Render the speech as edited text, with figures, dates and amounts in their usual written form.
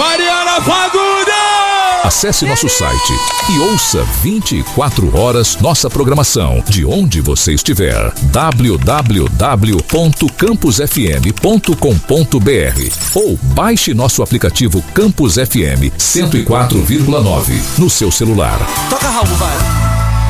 Mariana Fagundes! Acesse nosso site e ouça 24 horas nossa programação, de onde você estiver. www.campusfm.com.br ou baixe nosso aplicativo Campus FM 104,9 no seu celular. Toca, Raul, vai.